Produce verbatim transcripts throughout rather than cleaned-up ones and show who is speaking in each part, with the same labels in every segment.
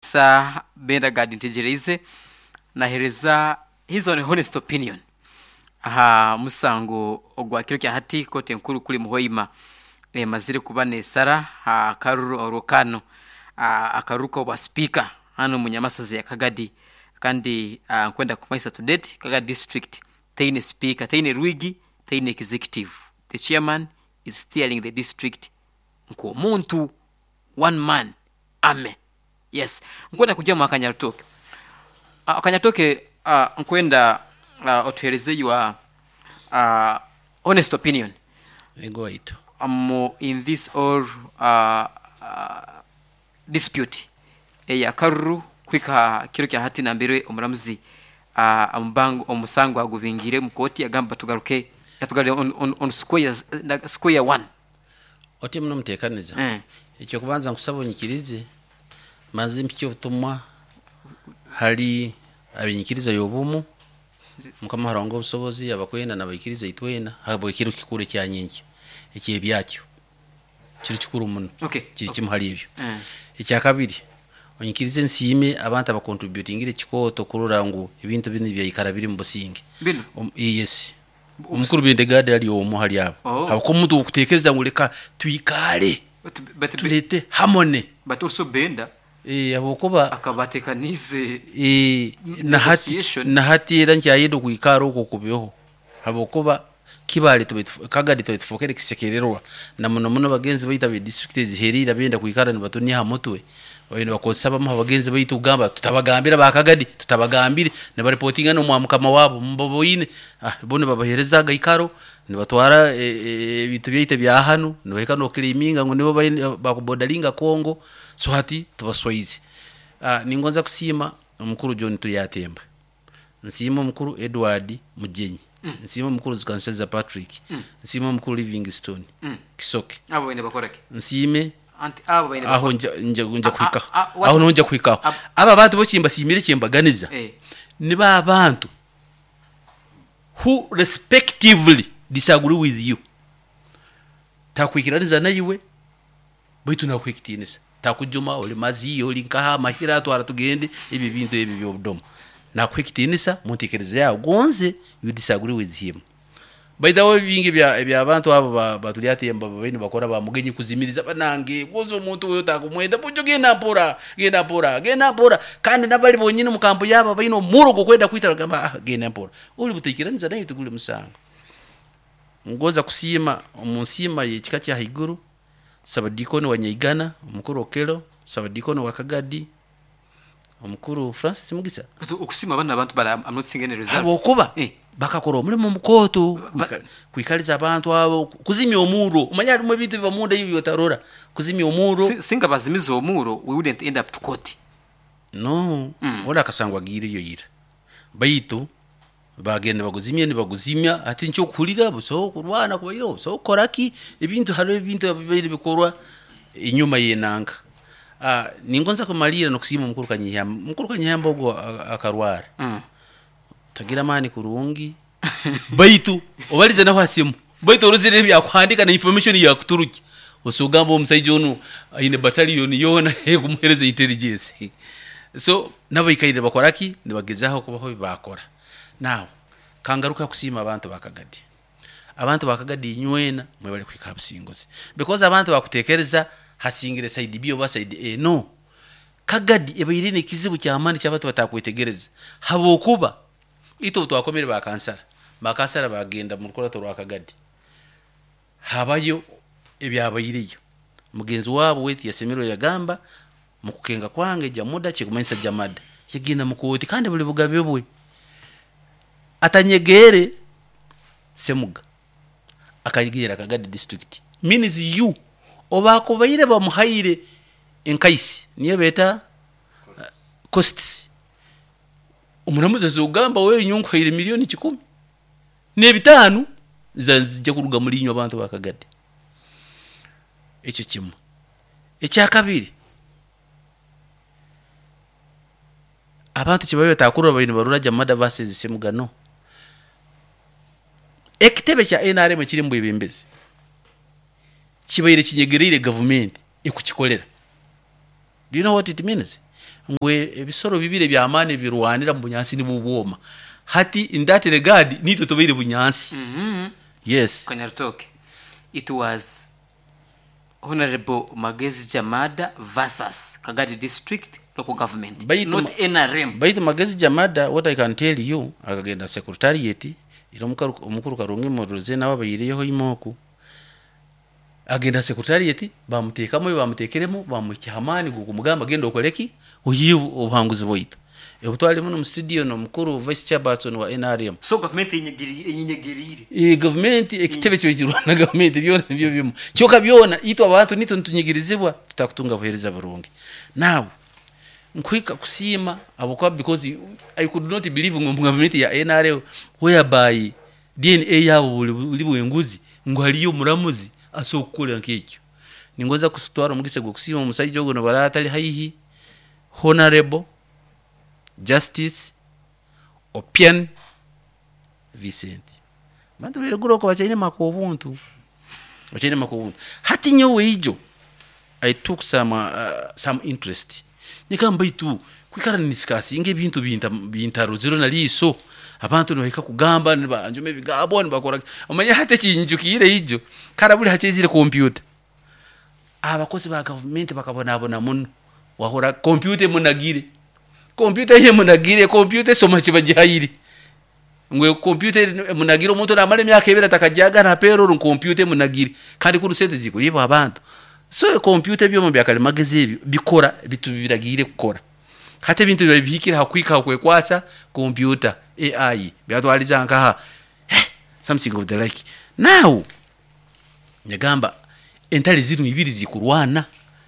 Speaker 1: sa benda gadi ntegereze nahereza his own honest opinion aha musango ogwa kiro kya hati kote nkuru kuli muhoima e mazire kubane sara akaruru orokano akaruko wa speaker hano munyamasazi ya Kagadi kandi nkwenda kumaisa to date Kagadi district taine speaker taine ruigi taine executive. The chairman is steering the district nko muntu one man ame. Yes, nkwenda kujia mwakanyatoke akanyatoke uh, nkwenda uh, otuhereze wa uh, honest opinion
Speaker 2: ego ito
Speaker 1: amo in this all uh, uh, dispute eya karuru kwika kiro kya hati na mbere omuramuzi uh, ambango omusango agubingire mukoti agamba tugaruke yatugaruke on, on, on square uh, square one
Speaker 2: oti mno mtekaniza
Speaker 1: eh
Speaker 2: icyo kubanza nkusaba nyikirize maze mpicyo butumwa hari abinyikiriza yobumu mukama harongo busobozi abakwenda nabikiriza itwena habo kiro kikure cya nyinki ikiye byacyo kiri kikuru muno
Speaker 1: okay
Speaker 2: kiri kimu hari ibyo
Speaker 1: eh
Speaker 2: icya kabiri onyikirize nsime abantu aba contributingire kikoto kurura ngo ibintu bini bya ikara biri mu businge
Speaker 1: bino
Speaker 2: um, yes umukuru binde gade ali omu hari abo
Speaker 1: oh.
Speaker 2: abako mudu kutekereza ngo reka tuyikare
Speaker 1: but, but,
Speaker 2: turete hamone
Speaker 1: but also benda
Speaker 2: eh abokoba
Speaker 1: akabatekanize
Speaker 2: eh na hati na hati era nchayedo kuikara uko kubeho abokoba kibali to Kagadi to fokere kisekererwa na muno muno bagenzi bayita be district ziherira benda kuikara ni batoni ha mutwe bayino bakosaba mu bagenzi bayitu gamba tutabagambira ba Kagadi tutabagambire ne ba reportinga no mwamukama wabo mboboyine ah bone babaherezaga ikaro ni batwara bitu byite bya hano ni baheka no kiriminga ngo nibo bakubodalinga Kongo so hati tubaswaize ah ningonza kusima umukuru John Tuyatemba nsima umukuru Edward Mugenyi mm. nsima umukuru Zikanseza Patrick mm. nsima umukuru Livingstone mm. Kisoke
Speaker 1: abo bene bakorake
Speaker 2: nsime
Speaker 1: anti abo bene
Speaker 2: aho nja nja nja kwika aho nonja kwika aba bantu bo kimba simire kimbaganiza
Speaker 1: eh
Speaker 2: niba abantu who respectively disagree with you takwikiraniza nayiwe bitu nakwikitinisa takujuma ole mazi ole nkaha mahira twara tugende ibi bintu ibi byodomo nakwikitinisa muntekereza ya gonze you disagree with him by the way bingi bya bya abantu abo batuliyate mbaba bene bakora ba mugenyi kuzimiriza banange gozo umuntu uyo takumwenda bujo genda pora genda pora genda pora kandi nabali bonyine mukampo yaba bayino murugo kwenda kwitara gamba genda pora uli butekiraniza nayo tugule musango ngoza kusima umunsima yekika cya higuru sabadikoni wa Nyaigana umukuru Okelo sabadikoni wa Kagadi umukuru Francis Mugisa
Speaker 1: ukusima bana abantu bara I'm not singing result
Speaker 2: abo kuba eh bakakoro muri mu mukoto kwikaliza abantu abo kuzimya omuro umanyari mu bintu bamunda ibi yotarora kuzimya omuro
Speaker 1: singa bazimiza omuro we wouldn't end up to court
Speaker 2: no mm. Ola kasangwa gire yo yira bayito bagenda baguzimya ni baguzimya ati ncyo kurira buso kurwana kubayiro so koraki ibintu haro ibintu bibiri bikorwa inyuma yenanga ah ningonza kumalira no kusima mukuru Kanyihamba mukuru Kanyihamba go akarwara mm. tagira mani kurungi baitu obalize na hwasimu baitu uruzire bya kwandika na information ya kuturuki usugamba umsayijono ine battalion yona he kumuhereza intelligence so nabo ikaire bakoraki nibagezaho kubaho bakora now kangaruka kusima abantu bakagadi abantu bakagadi nywena mwe bali kwikabusingozi because abantu bakutekereza hasingire side bio ba side eh no Kagadi ebayirine kizibu cyamani cy'abantu batakwetegereza habokuba ito twakomere ba kansara ba kansara bagenda mu rukorato rwa Kagadi habayo ebyabayiriyo mugenzi wabo weti yasemero yagamba mu kukenga kwange jya muda kigumensa jamada yagina mukoti kandi buli bugabe bwe atanyegere semuga akayigira Kagadi district means you obako bayire bamuhayire enkaisi niye beta uh, costs umuramuze zugamba we nyungu hayire milioni kikumi ne bitanu zanzije kuruga muri inyo abantu bakagade icyo kimwe icya kabiri abantu kibayo takurura bayino baruraja mada versus semugano ekitebe cya N R M kiri mu ibembeze kibayire kinyegerere government ikukikolera. Do you know what it means? ngwe ebisoro bibire byamane birwanira mu bunyansi ni buboma hati in that regard nito tobire bunyansi.
Speaker 1: Mhm.
Speaker 2: Yes.
Speaker 1: Kanyarutoke. It was Honorable Magezi Jamada versus Kagadi District local government,
Speaker 2: Baitu
Speaker 1: not N R M.
Speaker 2: Baitu Magezi Jamada, what I can tell you, akagenda secretariat ilo omukuru karungi muruze nawe bayireho imoku agenda secretariat bamutekamo bamutekeremo bamukihamani gugumugamba genda okoleki uyibu obuhanguzi boyita ebutwali muno mu studio no mukuru vice chairperson wa N R M.
Speaker 1: So government inyegirire
Speaker 2: e government ekitebe cyo kirwana government byona byo byo cyoka byona itwa abantu nito ntunyigirizibwa tutakutunga buhereza burungi now nkwika kusima abokwa because I could not believe ngo government ya N R M whereby D N A yabo buli bwenguzi ngo haliyo muramuzi asokukora nk'icyo ningoza kusitwara mugise go kusima umusajjo gono baratali haihi Honorable Justice Opian Vincent bantu beregura ko bachaine makobuntu bachaine makobuntu hati nyowe hijo I took some uh, some interest nikamba itu kwikara nisikasi nge bintu binta bintaro zero na liso abantu no heka kugamba banjume bigabo bakora umanya hate kinjukire hijo karaburi hachezire computer abakozi ba government bakabona abona muno wahora computer munagire computer ye munagire computer soma kibajihayiri ngwe computer munagire umuntu namale myaka ebera takajaga na pero ru computer munagire kandi kurusete zikuriba abantu so computer byo mu byakale mageze bikora bitubiragire gukora hate bintu bibikira hakwika kwe kwacha computer A I byatwaliza nkaha something of the like now nyagamba entali ziru ibiri zikurwana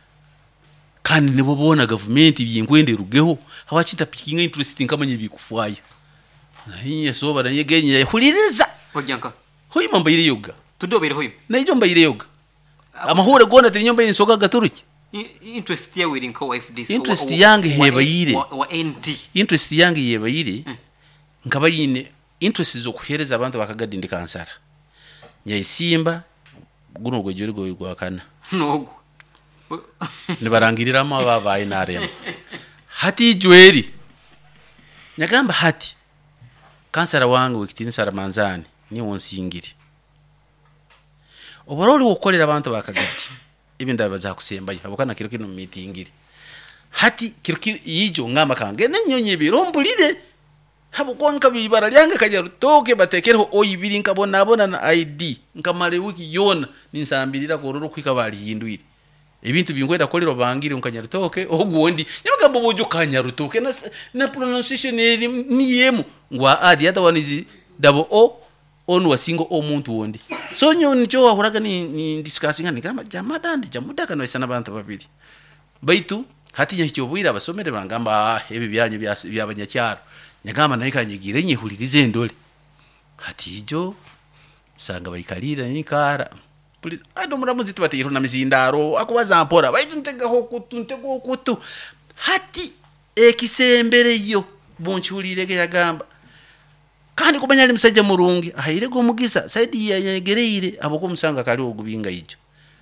Speaker 2: kandi nibo bona government byingwende rugeho habachita pikinga interesting kama nyibikufuayo na hiye soba na yegenye yahuliriza
Speaker 1: Wajanka
Speaker 2: hoyi mamba ile yoga
Speaker 1: tudobere hoyi
Speaker 2: na ijo mba ile yoga amahore gona te nyomba insoka gaturuki
Speaker 1: interest ya within co wife this
Speaker 2: interest yange heba yire
Speaker 1: wa N D
Speaker 2: interest yange yeba yire nkaba yine interest zo kuhereza abantu bakagadinde kansara nyayisimba guno gwe jori go gwakana
Speaker 1: nogo
Speaker 2: nibarangirira ma baba N R M hati jweri nyagamba hati kansara wangu wikitini sara manzani ni wonsingiri oboroli wokolera abantu bakagati ibinda baza kusemba abokana kiro kino meetingiri hati kiro yijo ngamba kange nanyonye birombulire habo kwanka bibara lyanga kajya rutoke batekereho oyibiri nkabona abona na I D nkamare wiki yona ninsambirira kororo kwikabali hindwiri ebintu bingweda kolero bangire unkanya rutoke ogundi nyabagambo bojo kanya rutoke na, na pronunciation ni yemu ngwa adi hata wanizi double o onu wasingo omuntu wondi so nyo njo ahuraga ni, ni discussing ani kama jamada ndi jamudaka no isana bantu babiri baitu hati nyacho bwira basomere bangamba ebi byanyu byabanyacyaro nyagamba nayikanyigire nyihulirize ndole hati ijo sanga bayikalira nikara please ado muramuzi tubatiro na mizindaro akubaza mpora baitu ntega hokutu ntego hokutu hati ekisembere yo bonchulire ke yagamba kandi kubanyali musajja murungi ahire go mugisa saidi ya yegereire aboko musanga kali ogubinga ijo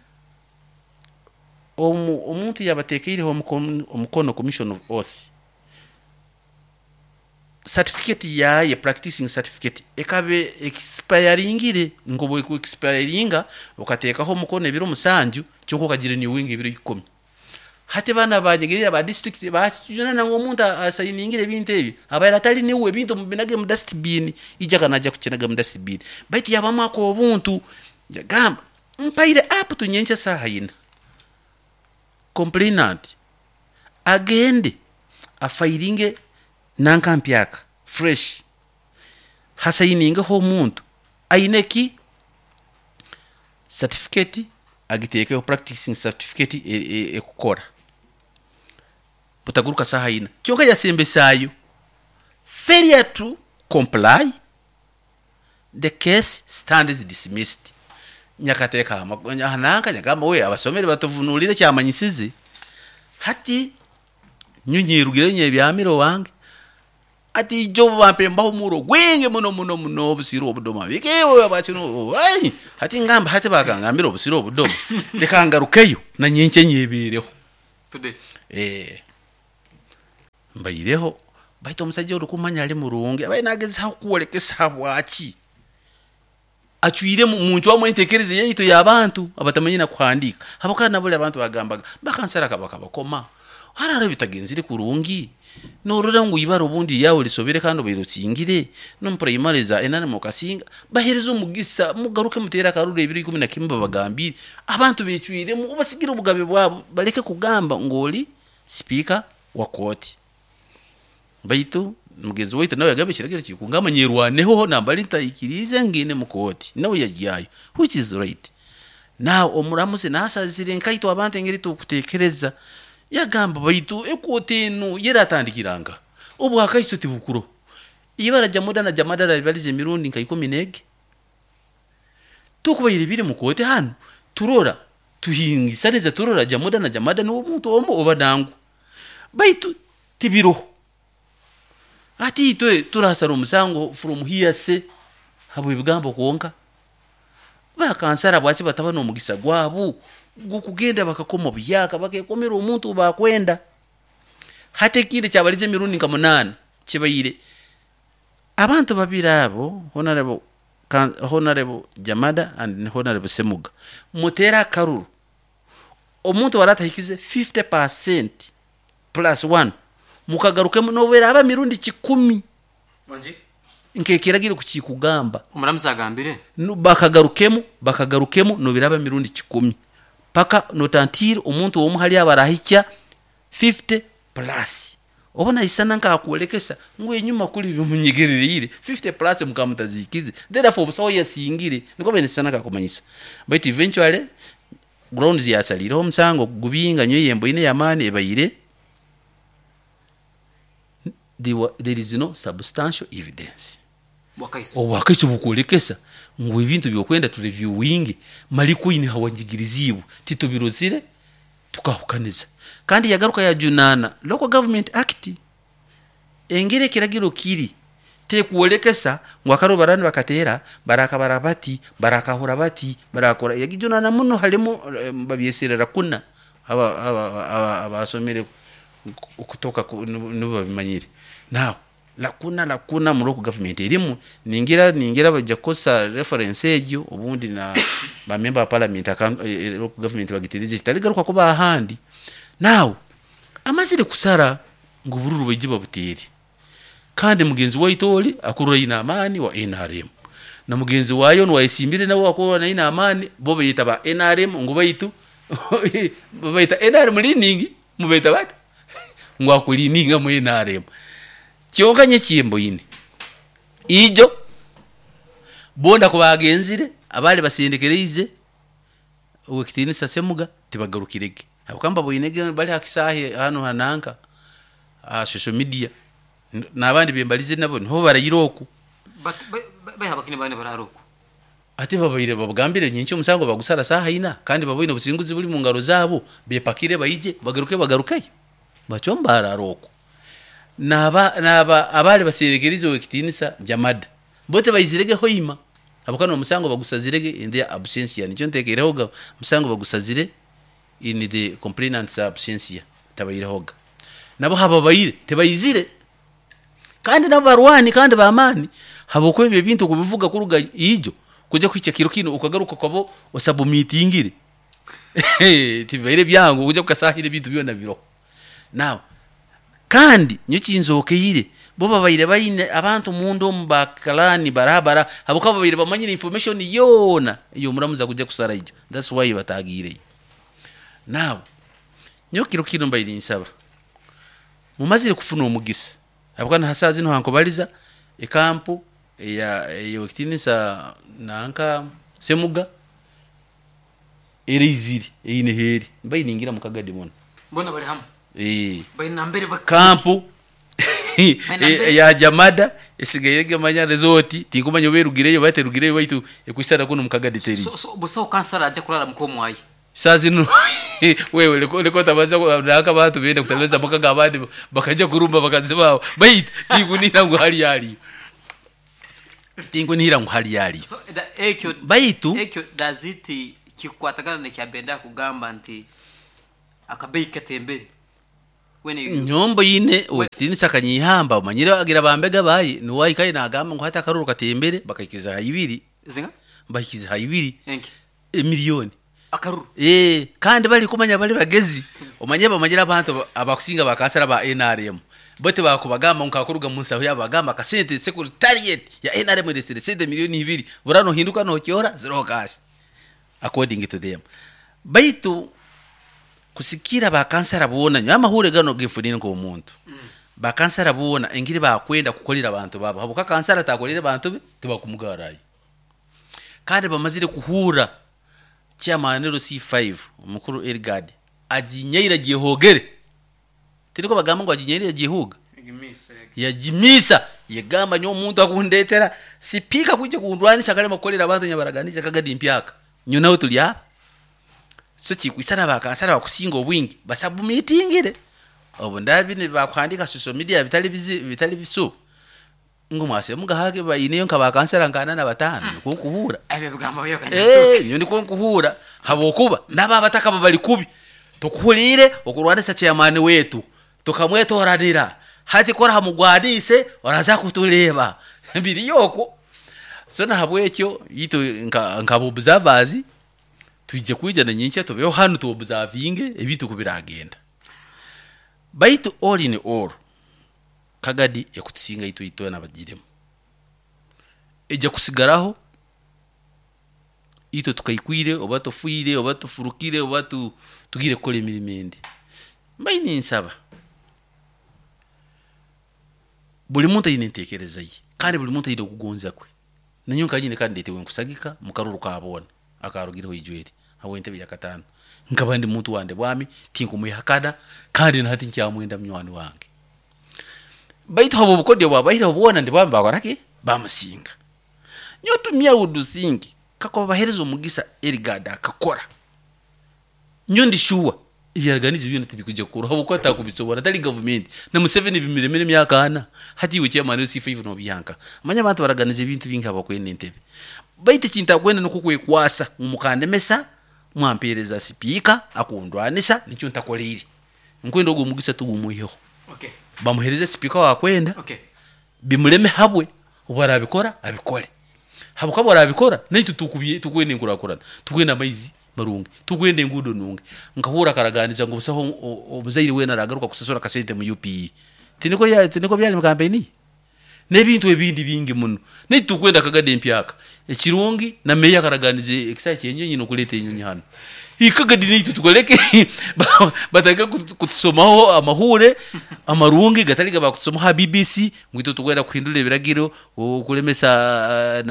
Speaker 2: omu omuntu yabatekeire ho omukono commission of oath certificate ya ye practicing certificate ekabe expiringire ngobo ku expiringa ukateka ho mukono ebiro musanju cyoko kagire ni wingi ebiro ikumi hate bana banyegirira ba district bajuna nango umuntu asayiningire bintu ebi abayira tali niwe bintu mbinage mu dustbin ijaga naja kukenaga mu dustbin baiti yabama ko obuntu yagamba mpaire apu tunyencha sahayina complainant agende afairinge nankampyaka fresh hasayininga ho muntu aineki certificate agiteke o practicing certificate ekukora e, e butaguruka sahayina cyonga yasembe sayo failure to comply the case stands dismissed nyakateka hananga nyagamba we abasomere batuvunulire cyamanyisize hati nyunyirugire nye byamiro wange ati jobo bampemba umuro gwenge muno muno muno busiro obudoma bikewe abakino ai hati ngamba hati bakangambira obusiro obudoma lekangarukeyo na nyenche nyebireho
Speaker 1: today
Speaker 2: eh mbayireho baita omusajja olukumanya ali mulungi abaye nagezaho kuwolekesa bwaki achwire muntu wamwe intekereze yaitu y'abantu abatamanyi na kuhandika abakana bole abantu bagambaga bakansara kabaka bakoma harara bitagenzire kurungi norora ngo ibaro bundi yawe lisobere kandi birutingire no primariza enane mukasinga bahereza umugisa mugaruke mutera karure ibiri kumi na kimwe bagambire abantu becwire mu basigira ubugabe bwabo bareke kugamba ngoli speaker wa koti baitu mugenzi waito nawe yagabishiragira kikungama nyerwaneho nambali ntayikirize ngine mu koti nawe yagiyayo which is right now omuramuze nasazire nkaito abantu ngiri tukutekereza yagamba baitu ekotenu yeratandikiranga ubu akaiso tibukuro ibara jamuda na jamada balize mirundi nka ikumi nege tukubayire biri mu kote hano turora tuhingisareza turora jamuda na jamada no muntu omo obadangu baitu tibiro ati twe turasara umusango from here se habo ibigambo konka bakansara bwaci bataba no mugisa gwabo gukugenda bakakoma byaka bakekomera umuntu bakwenda hate kire cyabalize mirundi nka munana kibayire abantu babirabo honorable honorable Jamada and honorable Semuga mutera karuru omuntu waratahikize fifty percent plus one mukagaruke no wera aba mirundi kikumi
Speaker 1: manje
Speaker 2: nkekeragira kukikugamba
Speaker 1: umuramuza agambire
Speaker 2: no bakagarukemo bakagarukemo no biraba mirundi kikumi paka notantire umuntu wo muhali abarahikya fifty plus obona isana nka kuolekesa ngwe nyuma kuli bimunyigererire fifty plus mukamutazikize therefore busawo yasingire niko bene sana ka kumanyisa but eventually grounds yasalira omsango gubinga nyo yembo ine yamani ebayire there is no substantial evidence
Speaker 1: wakaiso
Speaker 2: obwakaiso bukolekesa ngo ibintu byokwenda tu reviewing mali kuini hawangigirizibu tito birozire tukahukaniza kandi yagaruka ya junana local government act engere kiragiro kiri te kuolekesa ngo akarobarani bakatera baraka barabati baraka horabati barakora yagijunana muno halimo babyeserera kuna aba aba abasomere kutoka nuba bimanyire now la kuna la kuna mu local government elimu ningira ningira bajja kosa reference ejo obundi na ba member parliament aka local government bagitirize kitaligaruka ko bahandi now amazire kusara ngo bururu bajiba buteri kandi mugenzi waitoli akurura ina amani wa N R M na mugenzi wayo no wayisimbire nawo akora na ina amani bo bayita ba N R M ngo bayitu bayita N R M liningi mubeta bata ngo akulininga mu N R M cyokanye cyimbo yine ijo bonda kubagenzire abali basendekereze ukitini Semuga tibagarukirege abakamba boyinege bali hakisahe hano hananka a social media nabandi bembalize nabo nho barayiroku
Speaker 1: bahabakine bane bararoku
Speaker 2: ati babayire babugambire nyinshi umusango bagusara saha ina kandi baboyine businguzi buri mu ngaro zabo bepakire bayije bagaruke bagarukayo bachomba araroku naba naba abali baserekerize wekitinisa Jamada bote bayizirege hoima abakano umusango bagusazirege in their absence yani cyontekere hoga umusango bagusazire in the complainant's absence tabayire hoga nabo haba bayire tebayizire kandi nabarwani kandi bamani habo kwebe bintu kubivuga kuruga ijo kujya kwica kiro kino ukagaruka kwabo osabu meetingire tibayire byango kujya kukasahire bintu byona biro now kandi nyokinzoke yire bo babayire bayine abantu mundo mbakalani barabara habuka babayire bamanyira information yona iyo muramuza kujya kusara ijo that's why batagire now nyokiro kino mbayire insaba mumazire kufuna umugisa abakana hasazi no hanko baliza ekampu ya yo kitinisa nanka Semuga eriziri eyine heri bayiningira mu Kagadi mona
Speaker 1: mbona bali hamwe
Speaker 2: eh
Speaker 1: bayina mbere
Speaker 2: bakampu ya Jamada esigaye gemanya resort tinkumanya berugireyo baterugireyo baitu ekwisara kuno mu Kagadi teri
Speaker 1: so so buso kansara aje kurara mukomo wayi
Speaker 2: sazi no wewe leko leko tabaza naka bantu bende kutaleza mukaga abandi bakaje kurumba bakazibaho bayita tingunira ngo hali yali tingunira ngo hali yali
Speaker 1: so ekyo
Speaker 2: baitu
Speaker 1: ekyo daziti kikwatagana ne kyabenda kugamba nti akabeyi katembere when you
Speaker 2: nyombo yine wetini sakanyihamba umanyira agira bambega bayi ni wayi na agamba ngo hata karuru katembere bakakiza hayibiri
Speaker 1: zinga
Speaker 2: bakiza hayibiri
Speaker 1: enki
Speaker 2: e miliyoni
Speaker 1: akaruru
Speaker 2: eh kandi bali kumanya bali bagezi umanyeba amanyira abantu abakusinga bakasara ba N R M bote bakubagamba nkakuruga munsi aho yabagamba kasente secretariat ya N R M de sede miliyoni ibiri burano hinduka no cyora zero cash according to them baitu kusikira bakansara buona nyama hure gano gifudini ko umuntu mm. bakansara buona engiri bakwenda kukolera abantu babo habuka kansara takolera abantu be tibakumugarayi kandi bamazire kuhura chairman C five umukuru Elgad ajinyeira gihogere tiriko bagamba ngo ajinyeira gihuga ya jimisa yegamba nyo umuntu akundetera sipika kuje kundwanisha kale makolera abantu nyabaraganisha kagadi mpyaka nyo nawe tulya so chikwisana bakansara bakusinga obwingi basabu meetingire obo ndabi ne bakwandika social media bitali bizi bitali biso ngumase mugahage bayineyo nkabakansara ngana na batanu kukuhura
Speaker 1: abe bugamba yo kanya
Speaker 2: eh nyo ndiko kuhura habokuba naba bataka babali kubi tukuhulire okurwanisa chairman wetu tukamwetoranira hati kora hamugwadise oraza kutuleba biri yoko so na habwekyo yito nkabo observers tuje kwijana nyinshi tobeho hano to observinge ebitu kubiragenda baitu all in all kagadi yakutusinga ito ito nabagiremo eje kusigaraho ito tukayikwire obato fuire obato furukire obato tugire kole mirimende mbaini nsaba buli muntu yinentekereza yi kandi buli muntu yide kugonza kwe nanyuka nyine kandi ndetewe nkusagika mukaruru kabona akarugireho ijweri hawo intebe ya katano nkabandi muntu wande bwami tinko muyakada kandi nati ncyamwenda mnywani wange baito habo bukode bwabahira bubona ndi bamba bakorake bamusinga nyoto mya udusingi kako bahereza umugisa Elgad akakora nyondi shuwa ibyaraganize ibintu tibikuje kuro habo ko atakubisobora tali government na Museveni bimiremere myakana hati wice amano C five no byanka amanya abantu baraganize ibintu binkaba ko entebe baite kinta kwenda no kukwekwasa umukandemesa mwampereza speaker akundwanisa nicyo ntakolere nkwenda go mugisa tugumuyeho
Speaker 1: okay
Speaker 2: bamuhereza speaker wakwenda
Speaker 1: okay
Speaker 2: bimureme habwe ubarabikora abikore habo kabora abikora nito tukubiye tukwende ngurakorana tukwenda maizi marungi tukwende ngudo nunge nkahura karaganiza ngo busaho obuzaire we naragaruka kusasura kasente mu U P E tiniko ya tiniko byali mu campaign nebintu ebindi bingi muno nito tukwenda kagade mpyaka ekirungi na meya karaganize exercise yenyo nyino kulete yenyo hano ikagadi nito tukoleke bataka kutusomaho amahure amarungi gataliga bakutusomaho B B C ngwito tukwenda kuhindura biragiro kulemesa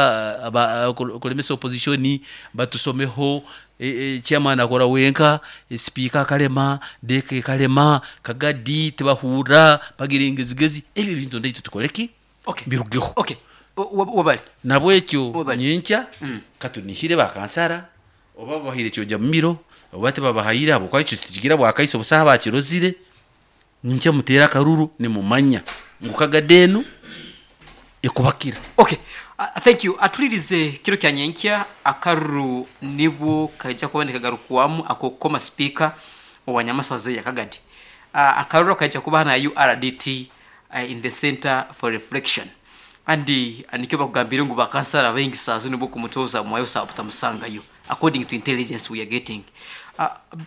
Speaker 2: nanka kulemesa opposition batusomeho chairman akora wenka speaker kalema deke kalema kagadi tebahura bagiringezigezi ebi bintu ndito tukoleki
Speaker 1: okay
Speaker 2: birugeho
Speaker 1: okay wabali
Speaker 2: nabwekyo nyincha katunihire bakansara oba bahire cyoja mumiro obate babahayira abo kwacho tigira bwakaiso busaha bakirozire nyincha mutera karuru ni mumanya ngukagadenu ekubakira
Speaker 1: okay uh, thank you atulirize kiro kyanyenkya akaruru nibo kaja kubandika garukuwamu akokoma speaker owanyamasaze yakagadi uh, akaruru kaja kubana U R D T uh, in the center for reflection andi anikyo bakugambira ngo bakansara bengi sazo nibo kumutoza mwayo sabuta musanga yo according to intelligence we are getting uh,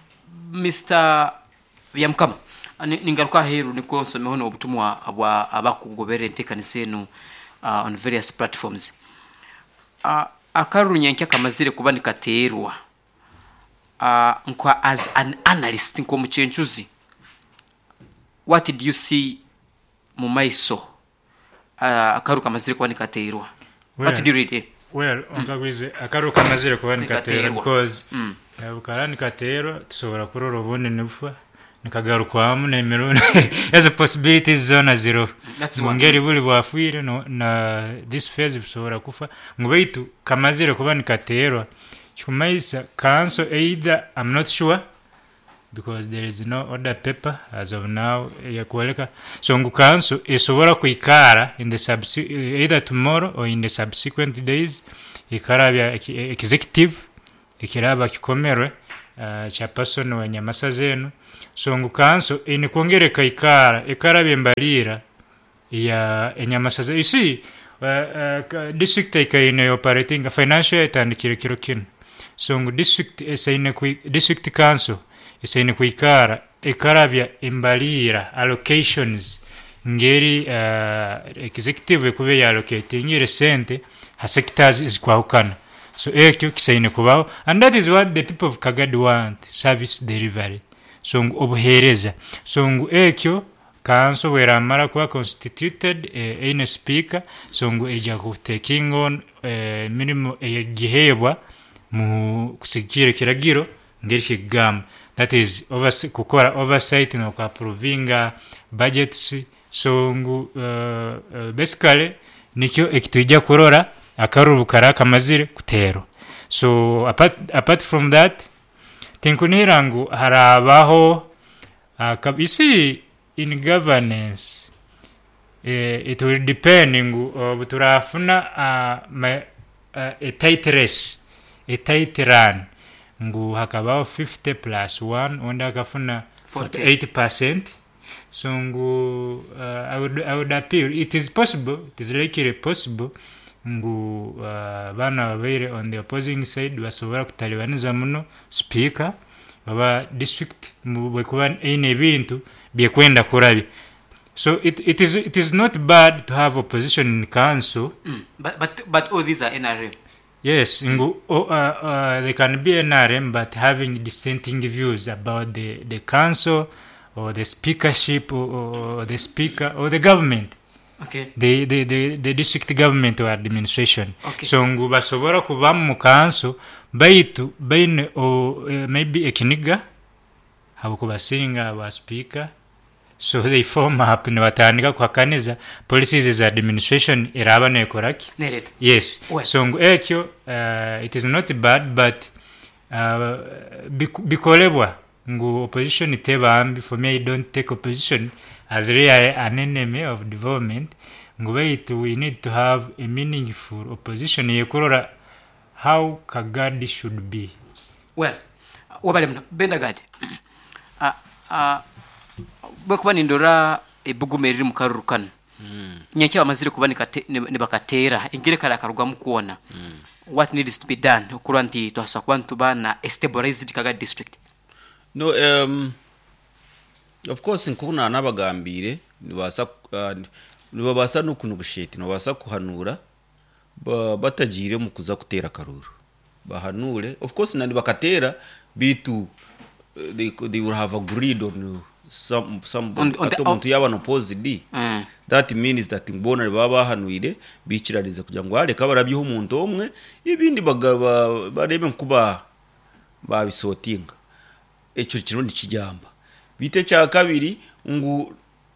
Speaker 1: Mister Byamkama ningaruka heru niko nsomeho no obutumwa abwa abakugobere ntekanise uh, on various platforms uh, akarunyenke kamazire kubani katerwa uh, nkwa as an analyst nko muchenchuzi what did you see mu maiso uh, akaru kamazire kubani katerwa well, what did you read eh?
Speaker 3: well ongagwize mm. akaru kamazire kubani katerwa because mm. ukarani katerwa tusobora kuroro bonne nebufa nikagarukwamo nemerone as a possibility zone zero ngeri buli bwafuire no na this phase bisobora kufa ngubeitu kamazire kubani katerwa chumaisa council either I'm not sure because there is no order paper as of now yakweleka so ngu council isobora kuikara in the subs either tomorrow or in the subsequent days ikara bya executive ikiraba kikomerwe uh, chairperson wa Nyamasa zenu so ngu kanso ini kongereka ikara ikara bembalira ya Nyamasa zenu isi uh, uh, district ikaine operating financial itandikire kiro kino so ngu district esaine ku district council esaine ku ikara ikarabya imbalira allocations ngeri uh, executive kube ya allocating resente ha sectors is kwaukana so ekyo kisaine kubaho and that is what the people of Kagadi want service delivery so obuhereza so ngu ekyo kanso wera mara kwa constituted uh, in a speaker so ngu eja ku taking on uh, minimum egihebwa mu kusikire kiragiro ngeri kigamba that is over kukora oversight no kwa approving budgets so ngu uh, uh, basically nikyo ekitujja kurora akarubu karaka mazire kutero so apart, apart from that tinkunirangu harabaho uh, kabisi in governance uh, it will depend ngu uh, turafuna uh, my, uh, a tight race a tight run ngu hakabaho fifty plus one onda akafuna forty-eight percent so ngu uh, I would I would appeal it is possible it is likely possible ngu uh, bana babere on the opposing side basobora kutalibaniza muno speaker baba district mu kuba ine bintu byekwenda kurabi so it it is it is not bad to have opposition in council
Speaker 1: mm. but but but all these are N R M.
Speaker 3: Yes, ngu, uh, uh, they can be N R M but having dissenting views about the the council or the speakership or, or the speaker or the government.
Speaker 1: Okay.
Speaker 3: The the the, the district government or administration.
Speaker 1: Okay.
Speaker 3: So ngu basobora kuba mu council baitu baine or uh, maybe ekiniga habo kubasinga ba speaker so they form up ne batandika kwa kaneza policies za administration iraba ne koraki
Speaker 1: Nerete.
Speaker 3: Yes.
Speaker 1: Well.
Speaker 3: So ngu ekyo uh, it is not bad but uh, bikolebwa ngu opposition iteba ambi for me I don't take opposition as really an enemy of development ngu baitu we need to have a meaningful opposition yekurora how Kagadi should be.
Speaker 1: Well, wabale mna Bendagadi ah ah bekuba nindora ebugumeriri mu karurukana mm. nyanki amazire kuba ni bakatera ingire kala karugwa mu kuona mm. what needs to be done okuranti to hasa kwantu bana stabilized Kagadi district.
Speaker 2: No, um, of course nkuna nabagambire nibasa uh, nibasa nukunugusheti nibasa kuhanura ba, batagire mu kuza kutera karuru bahanure of course nandi bakatera bitu uh, they, they will have agreed on some some atomuntu yaba no opposed mm. that means that mbona baba hanuire bikirariza kugira ngo areka barabyeho umuntu omwe ibindi bagaba barebe nkuba babisotinga echo kirundi kijamba bite cya kabiri ngu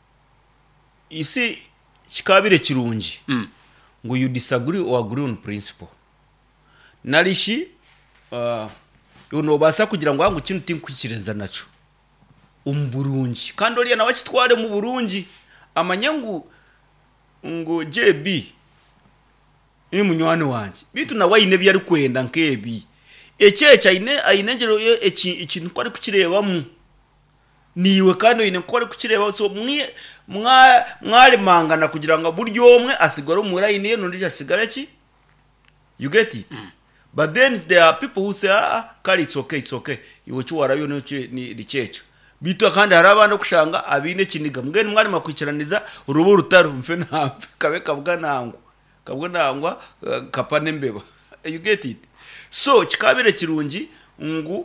Speaker 2: isi kikabire kirungi mm. ngu you disagree or agree on principle narishi uh, yono basa kugira ngo angu kintu tinkwikireza naco umburungi kandi oriya nawe kitware mu Burungi amanyangu ngo J B ni munywani wanje bitu na wayine byari kwenda nkebi echecha ine ayinengero eki ikintu kwari kukireba mu niwe kandi ine kwari kukireba so mwe mwa mwari mangana kugira ngo buryo omwe asigara mu line no ndija sigara ki you get it mm. But then there are people who say ah kali it's okay it's okay iwo cyuwara yo ni richecha bitu kandi harabana kushanga abine kiniga mgeni mwari makwikiraniza urubo rutaro mfe na kabe kabwa nangu kabwa nangwa uh, kapane mbeba you get it so kikabire kirungi ngu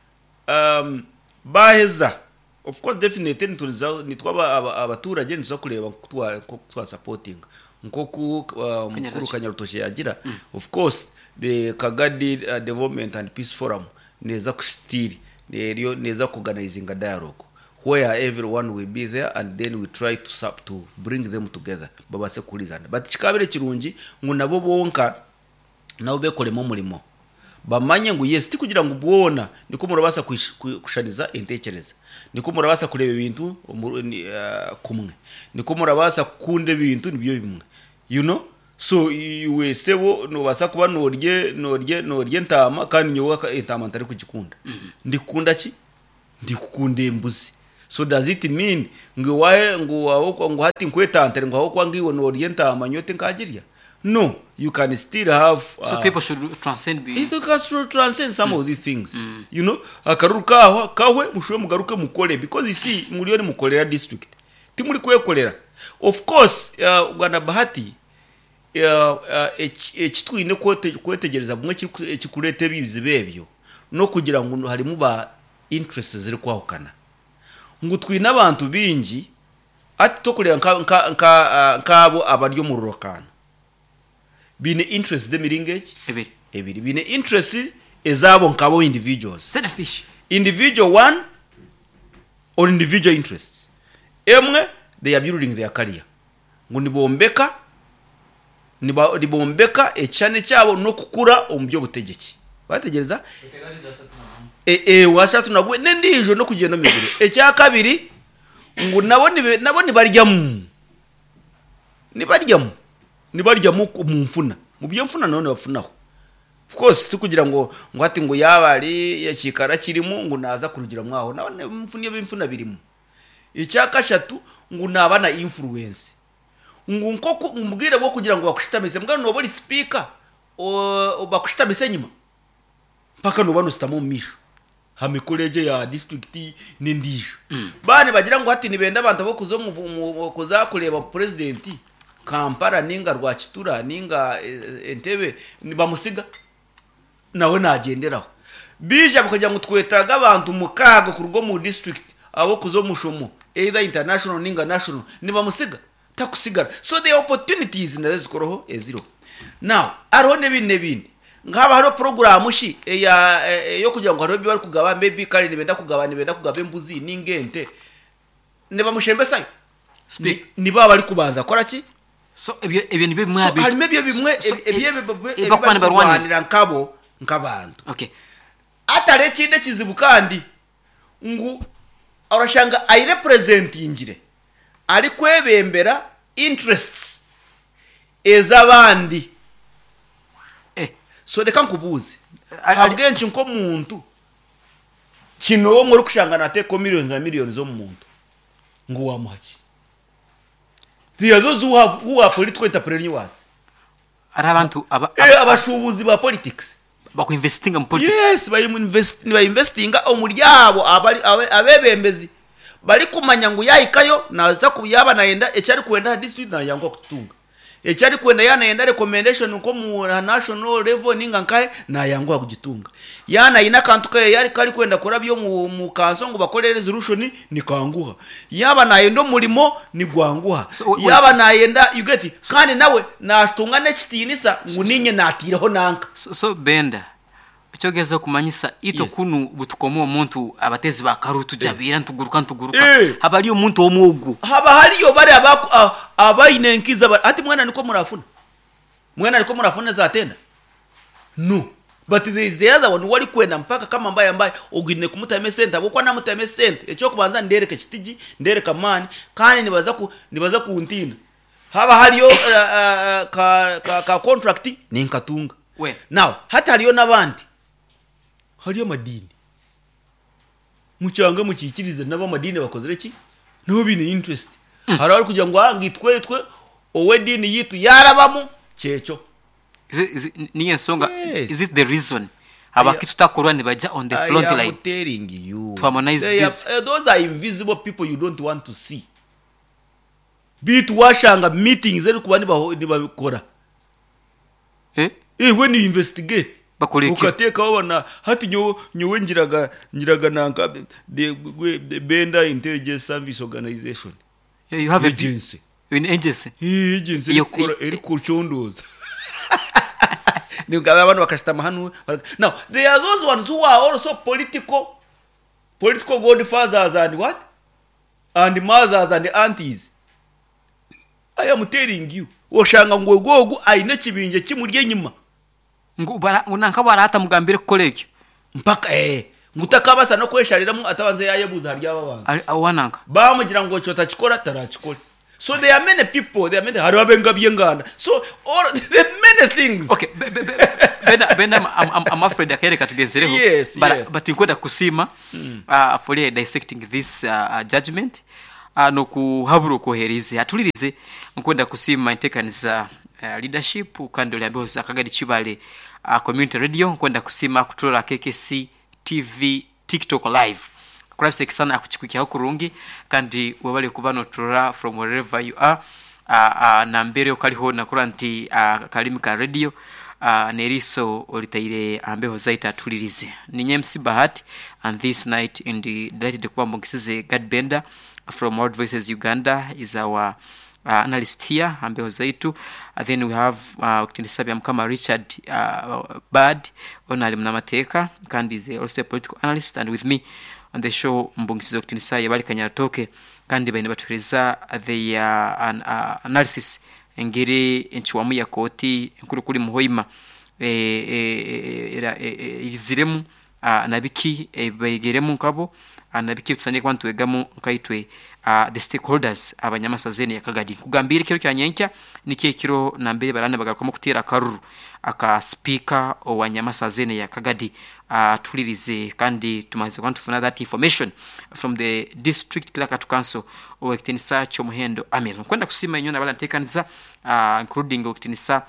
Speaker 2: um baheza of course definitely nituza nitwaba abaturage nizo kureba kutwa kutwa supporting nko ku uh, mukuru Kanyarutoshe yagira mm. Of course the Kagadi uh, Development and Peace Forum neza kustiri neriyo neza organizing a dialogue where everyone will be there and then we try to sub to bring them together baba se kulizana but kikabire kirungi ngo nabo bonka nabo bekolemo mulimo bamanye ngo yes tikugira ngo ubwona niko murabasa kushaniza intekereza niko murabasa kureba ibintu uh, kumwe niko murabasa kunde ibintu nibyo bimwe you know so iwe sebo no basa kuba norye norye norye ntama kandi nyowa intama ntari kugikunda ndikunda ki ndikukunda embuzi. So does it mean ngo wae ngo waho ngo hati nkwetantare ngo aho kwa ngiwe norye ntama nyote nkagirya? No, you can still have
Speaker 1: uh, so people should transcend be
Speaker 2: it can transcend some mm. of these things. Mm. You know, akaruka aho kawe mushwe mugaruke mukole because you see muri ni mukolera district timuri kwekolera. Of course uh, Uganda bahati uh, uh, ekitwine kote kwetegereza bumwe kikurete bibizi bebyo no kugira ngo harimo ba interests ziri kwahukana ngo twine abantu bingi ati tokureba nka nka nkabo abaryo mu rurokana bine interests de miringage
Speaker 1: ebiri
Speaker 2: ebiri bine interests ezabo nkabo individuals
Speaker 1: selfish
Speaker 2: individual one or individual interests emwe they are building their career ngo nibombeka niba nibombeka echane cyabo no kukura omubyo butegeki bategereza eh eh wasatu nagwe nendijo no kugenda mibiri ecya kabiri ngo nabo ni nabo ni baryamu ni baryamu ni baryamu mu mfuna mu byo mfuna none bafunaho. Of course tukugira ngo ngo ati ngo yabari yakikara kirimo ngo naza kurugira mwaho none mfuni y'imfuna birimo. Icya kashatu ngo nabana influence ngo nkoko umbwire bwo kugira ngo bakushitamise mbwa no boli speaker o bakushitamise nyuma paka no bano stamo misho hame college ya district ni ndisho mm. Bane bagira ngo ati nibenda abantu bo kuzo mu kuza kureba president Kampala ninga rwa Kitura ninga Entebbe bamusiga nawe nagenderaho bija bakagira ngo twetaga abantu mukago ku rugo mu district abo kuzo mushomo either international ninga national nibamusiga takusigara. So the opportunities ndazikoroho eziro. Now arone bine bine ngaba haro program shi ya yo kugira ngo haro bari kugaba maybe kare nibenda kugaba nibenda kugaba embuzi ningente nibamushembe sayo speak niba bari kubanza kora ki.
Speaker 1: So ebyo ebyo nibe mwabi
Speaker 2: so harime byo bimwe ebyo bakwana barwanira nkabo nkabantu.
Speaker 1: Okay,
Speaker 2: atare kinde kizibu kandi ngu arashanga ai representingire ari kwebembera interests ezabandi
Speaker 1: eh
Speaker 2: so reka nkubuze agenshi nko muntu kino wo muri kushangana ateko millions na millions zo muntu ngo wamuhaki. There are those who have who are political entrepreneurs
Speaker 1: ari abantu aba
Speaker 2: abashubuzi ba politics
Speaker 1: baku investing in politics.
Speaker 2: Yes, bayi invest ni bayi investing omuryabo abali abebembezi bali kumanya ngo yayikayo naza kubiyaba naenda ecyari kwenda district na yango kutunga ecyari kwenda yana yenda recommendation ko mu national level ninga nkaye na yango kugitunga yana ina kantuka yari kali kwenda kurabyo mu, mu kanso ngo bakorere resolution ni kanguha yaba nayendo mulimo ni gwanguha so, yaba nayenda you get it kandi nawe natunga nekitinisa nguninye natiraho nanka
Speaker 1: so, so benda cyogeza kumanyisa ito yes. Kunu butukomo umuntu abatezi bakarutu jabira ntuguruka ntuguruka eh. Haba ari umuntu omugu
Speaker 2: haba hariyo bari abako abayinenkiza ati mwana niko murafuna mwana niko murafuna za tenda no but there is the other one wali kwenda mpaka kama mbaya mbaya ogine kumutame center boko na mutame center echo kubanza ndereka kitiji ndereka mani kandi nibaza ku nibaza ku ntina haba hariyo uh, uh, ka, ka ka contract ninkatunga
Speaker 1: we
Speaker 2: now hata hariyo nabandi hariyo madini mucyanga mukikirize naba madini bakozere ki no bine interest mm. Hari ari kugira ngo angitwe twe owe dini yitu yarabamo cyecho
Speaker 1: is it niye songa yes. Is it the reason abakitu takorwa ni baja on the front line?
Speaker 2: I am telling you
Speaker 1: to harmonize
Speaker 2: they
Speaker 1: this
Speaker 2: are, uh, those are invisible people you don't want to see. Bit washanga meetings eri kubani bakora
Speaker 1: eh
Speaker 2: eh when you investigate
Speaker 1: bakureke
Speaker 2: ukateka wabana hati nyo nyowe ngiraga ngiraga nanka the, the Benda Intelligence Service Organization.
Speaker 1: Yeah, you have
Speaker 2: agency
Speaker 1: a an agency
Speaker 2: eh agency ikora eri kuchondoza ni ugaba abantu bakashitama hanu. Now there are those ones who are also political political godfathers and what and mothers and aunties. I am telling you oshanga ngo gogo aine kibinje kimurye nyuma
Speaker 1: ngo unanka barata mugambire kolekyo
Speaker 2: mpaka eh ngutakabasa no kwesharira mu atabanze yayebuza harya babantu
Speaker 1: awananka
Speaker 2: bamugira ngo cyota kikora tarakikora. So there are many people, there are many harabenga byengana. So all there are many things.
Speaker 1: Okay, be, be, be, ben, ben I'm, I'm, I'm afraid akere katugenzereho.
Speaker 2: Yes,
Speaker 1: but,
Speaker 2: yes.
Speaker 1: But inkwenda kusima mm. uh, for dissecting this uh, judgment uh, no kuhabura kohereze atulirize nkwenda kusima intekaniza uh, leadership kandi oliambeho za Kagadi Chibale uh, community radio nkwenda kusima kutola K K C T V TikTok live kurabise kisana akuchikukiaho kurungi kandi wabale kubano tura from wherever you are uh, uh, na mbere okaliho nakora nti uh, kalimika radio uh, neriso olitaire ambeho zaita tulirize ninye M C Bahati and this night in the delighted kuba mbongisize God Bender from World Voices Uganda is our uh, analyst here ambeho zaitu uh, then we have uh, ukitinisabi amkama Richard uh, Bad onali mnamateka kandi is also a political analyst and with me on the show mbongisizo ukitinisaye bali kanyatoke kandi baine baturiza the uh, an, uh, analysis engiri enchuamu ya koti nkuru kuri muhoima e e e iziremu nabiki ebegeremu nkabo nabiki tusanye kwantu egamu nkaitwe the stakeholders abanyamasazene ya Kagadi kugambira kiro kyanyenka niki kiro nambere barane bagarukamo kutira karuru aka speaker owanyamasazene ya Kagadi uh, tulirize kandi tumaze kwantu funa that information from the district clerk council owekitinisa cyo muhendo amel kwenda kusima inyona bala ntekaniza uh, including owekitinisa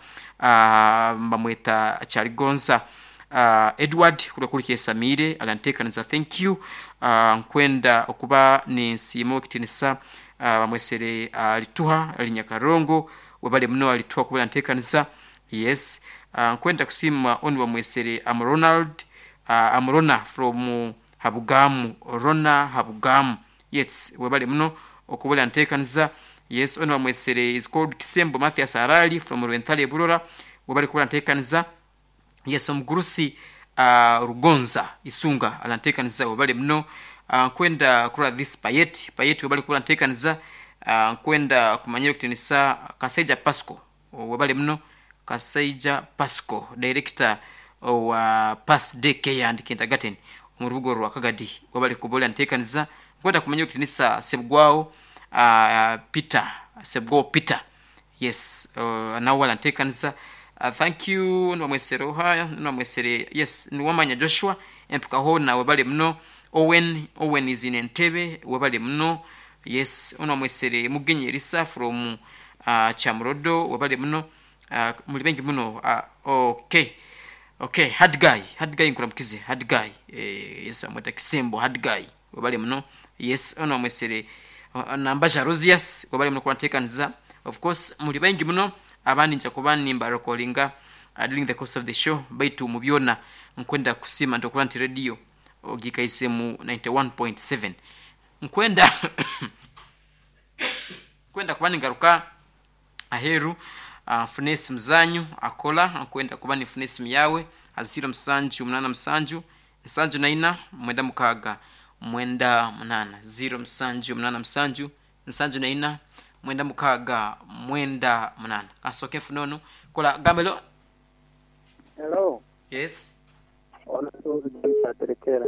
Speaker 1: uh, mbamweta Charigonza uh, Edward kula kuli Samire alantekaniza thank you uh, kwenda okuba ni simo owekitinisa uh, bamwesere uh, lituha linyakarongo wabale mno alituha kubala ntekaniza yes uh, kwenda kusima oni bamwesere am Ronald uh, am Rona from uh, Habugamu Rona Habugamu yes wabale mno okubala ntekaniza yes oni bamwesere is called Kisembo Mathias Arali from Rwentale Burora wabale kubala ntekaniza yes omgurusi uh, Rugonza Isunga alantekaniza wabale mno uh, kwenda kura this payet payet wabale kubala ntekaniza uh, kwenda kumanyira kutinisa Kaseja Pasco wabale mno Kaseja Pasco director wa uh, Pass Day Care and Kindergarten mu rugo rwa Kagadi wabale kubola ntekaniza kwenda kumanyira kutinisa Sebgwao uh, Peter Sebgwao Peter yes uh, na wala ntekaniza uh, thank you nwa mwesero haya nwa mwesere yes nwamanya Joshua empuka hona wabale mno Owen Owen is in Entebbe wabale mno yes nwa mwesere Mugenyi Risa from uh, Chamrodo wabale mno uh, muri bengi mno uh, okay okay hard guy hard guy nkuramkize hard guy eh, yes amweta Kisembo hard guy wabale mno yes nwa mwesere uh, nambaja Rosias wabale mno kwa tekaniza of course muri bengi mno abandi nja kubani mbarakolinga uh, during the course of the show baitu mubyona nkwenda kusima ndokulanti radio ogikaise mu ninety-one point seven nkwenda kwenda kubani ngaruka aheru uh, funesi mzanyu akola nkwenda kubani funesi miyawe azira msanju munana msanju msanju naina mwenda mukaga mwenda munana zero msanju munana msanju msanju naina mwenda mukaga mwenda munana asoke funono kola gamelo
Speaker 4: hello
Speaker 1: yes
Speaker 4: ona tuzi patekera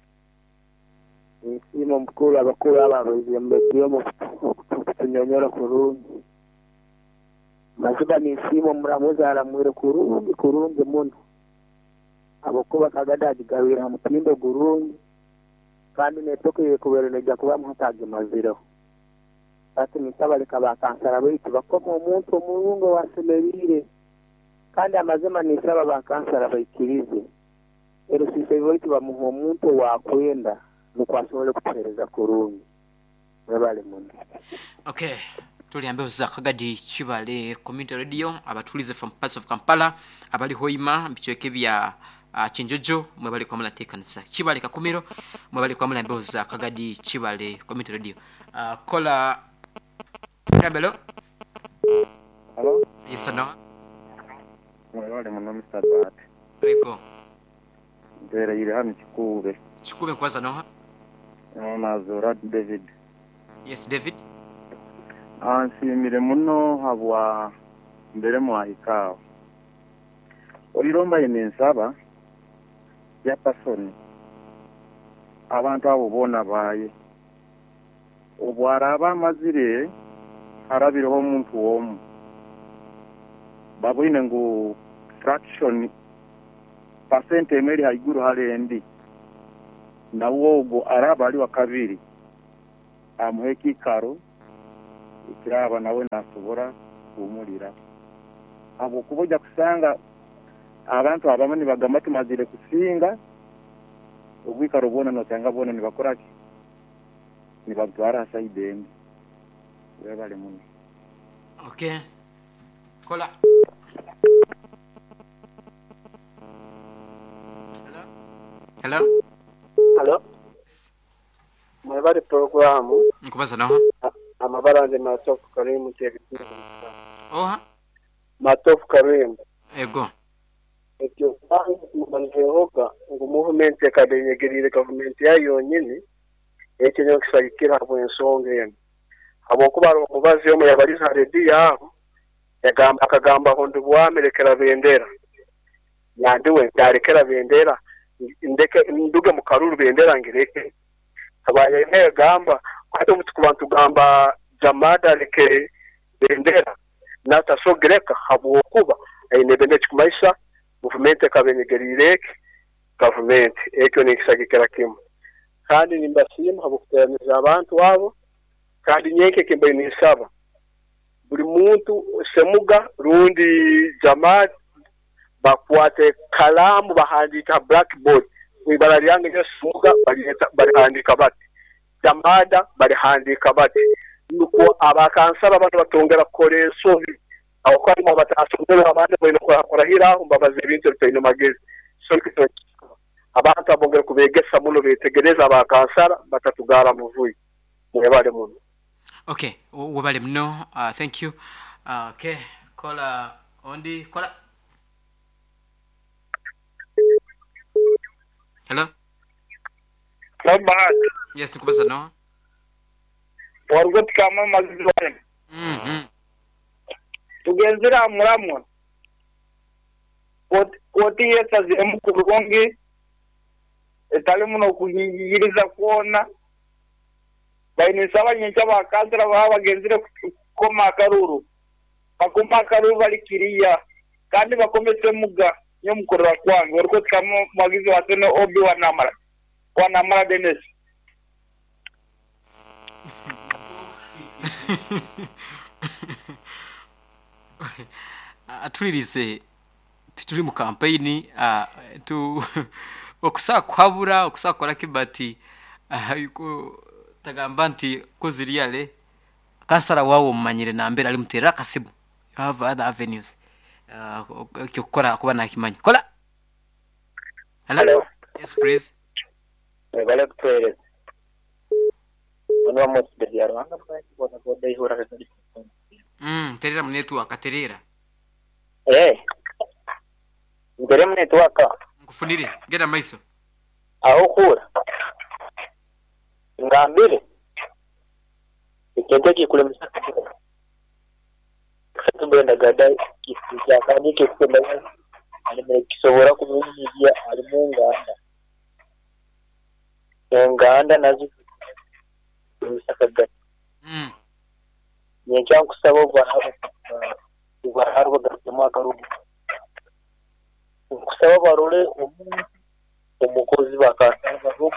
Speaker 4: ni simo mkulu abakulu abarozi mbekyo mu kunyonyora kurungi mazuba ni simo muramuza aramwire kurungi kurungi muno abokuba Kagadi gawira mutindo gurungi kandi netokeye kubereneja kuba mutage maziro ati nisabale kabakansara baitu bakoma omuntu omurungo wasemerire kandi amazema nisaba bakansara baikirize ero sise baitu bamuha omuntu wakwenda nukwasole kupereza kurungi babale muno
Speaker 1: okay tuliambe za Kagadi Chibale community radio abatulize from parts of Kampala abali hoima bichoke bya uh, Chinjojo mwebali kwa mala tekanisa Chibale kakumiro mwebali kwa mala mbeo za Kagadi Chibale community radio uh, kola Kabelo
Speaker 4: hello
Speaker 1: yes no
Speaker 4: mwale muno Mister Bat
Speaker 1: Riko
Speaker 4: dere ile hano chikube
Speaker 1: chikube kwanza no
Speaker 4: na Zora David
Speaker 1: yes David
Speaker 4: ansimire muno habwa mbere mwahikao oliromba yensaba ya pasoni abantu abo bona baye obwara abamazire
Speaker 5: harabireho omuntu omu babwine ngu fraction percent emwe eri haiguru halendi nawo ogwo araba ali wa kabiri amuhe ekikaro ekiraba nawe nasobora kuwumulira abo kuboja kusanga abantu abamu nibagamba tumazire kusinga obwikaro bwona nosanga bwona nibakoraki nibabutwara saide embi webale muno.
Speaker 1: Okay, kola. Hello. Hello.
Speaker 6: Hello. Mwebale programu.
Speaker 1: Nkubaza naho.
Speaker 6: Amabara nze Matofu Karim tekiti.
Speaker 1: Oha.
Speaker 6: Matofu Karim.
Speaker 1: Ego.
Speaker 6: Ekyo mbanzehoka ngo movement ekabenyegerire government yayo nyine ekinyo kisayikira bwensonga eno. Abokuba omubazi omu yabaliza redi yaho yagamba akagamba hondo bwamerekera bendera yandiwe ndarekera bendera ndeke nduge mu karuru bendera ngireke abaye ne gamba kwato mutu kubantu gamba jamada reke bendera nata so greka habokuba ine bende chikumaisha movement kabenyegerire government ekyo nikisagikira kimu kandi nimbasimu habokuteraniza abantu abo kandi nyeke kimbe ni saba buri muntu semuga rundi jamad bakwate kalamu bahandika blackboard ibara lyange nyo semuga bali handika bati jamada bali handika bati nuko abakansaba abantu batongera kore sobi aho kwari mu batasondera abandi bino kora hira mbabaze ibintu bino magezi so kito abantu abongera kubegesa muno betegereza abakansara batatugara muvuyi mwebale muno.
Speaker 1: Okay, wabale mno. Uh, thank you. Uh, okay, kola ondi kola. Hello.
Speaker 7: Sabat.
Speaker 1: Yes, nkubaza no.
Speaker 7: Wargot kama mazizwa.
Speaker 1: Mhm.
Speaker 7: Tugenzira muramwa. Ot oti yesa zemu kugongi. Etalimu no kuyigiriza kuona. Baini saba nyencha bakazira baba genzire koma akaruru bakoma akaruru balikiriya kandi bakometse muga nyo mukorera kwange uriko kama magizi wasene obi wanamara wanamara Dennis
Speaker 1: atulirize tuli mu campaign uh, tu okusa kwabura okusa kora kibati ayiko uh, tagambaa nti koziriyale kansara wawo mumanyire nambere ali mutera kasibu. You have other avenues uh, kyokora kuba nakimanya kola. Hello.
Speaker 6: Hello.
Speaker 1: Yes please.
Speaker 6: Mwebale kutere ono mo tibiyaro anga kwa bona boda ihura kadi.
Speaker 1: Mm terera mnetu akaterera.
Speaker 6: Eh ngere mnetu aka
Speaker 1: ngufunire genda maiso
Speaker 6: aho kura ngambire ikende kikule msaka katubenda gada kisija kandi kikule ali mkisobora kumujijia ali munganda nganda nazi msaka gada
Speaker 1: mm
Speaker 6: nyencha kusaba bwa bwa harbo gatuma karubu kusaba barole umukozi bakasaba barubu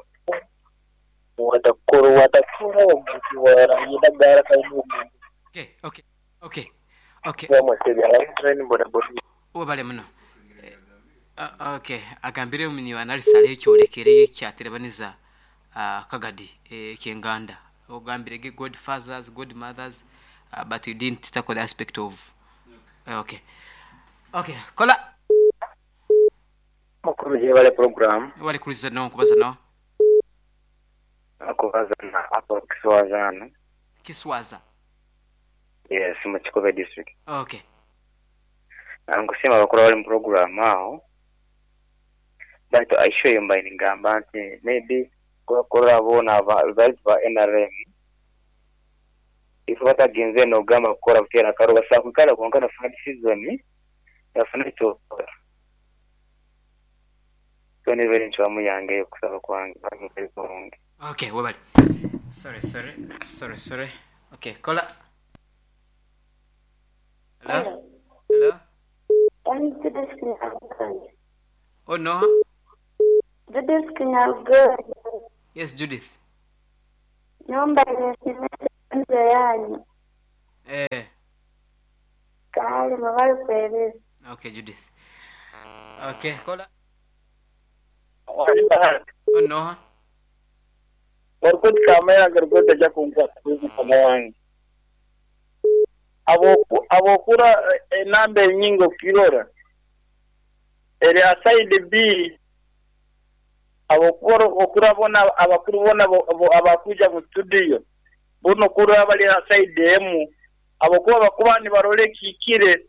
Speaker 6: watakuru watakura omuntu warayida gara kainu.
Speaker 1: Okay, okay. Okay. Okay.
Speaker 6: Wa mwasebi ala train boda boda.
Speaker 1: Obale mno. Uh, okay, agambire umini wanalisale ekyolekere ekyaterebaniza uh, kagadi e, kenganda. Ogambire ge godfathers, godmothers, uh, but you didn't tackle the aspect of uh, okay. Okay, kola.
Speaker 6: Mukuru wale program.
Speaker 1: Wale kuliza no kubaza no.
Speaker 6: Akubaza na hapo Kiswaza no.
Speaker 1: Kiswaza.
Speaker 6: Yes, mu Kikobe district.
Speaker 1: Okay.
Speaker 6: Angusema bakora wale program aho. But I show you by ngamba nti maybe kwa kora bona ba result ba N R M. Ifata genze no gamba kora kutera karo basakukala kunkana fund season ya fund to. Tony very nchwamu yange kusaba kwange
Speaker 1: Okay, wabali. Sorry, sorry. Sorry, sorry. Okay, kola.
Speaker 8: Judith Kinyarugenge.
Speaker 1: Oh no.
Speaker 8: Judith Kinyarugenge.
Speaker 1: Yes, Judith.
Speaker 8: Nyumba imesimama nje yanyu.
Speaker 1: Eh.
Speaker 8: Kale mawali kueleza.
Speaker 1: Okay, Judith. Okay, kola.
Speaker 7: Waliba.
Speaker 1: Oh no.
Speaker 7: Warkut kamera gargota jakunga kuzi kamawangi. Abo abokura enambe nyingo kirora. Ere aside B abokura okura bona abakuru bona abakuja mu studio. Bono kura bali aside M abokuba bakubani barole kikire.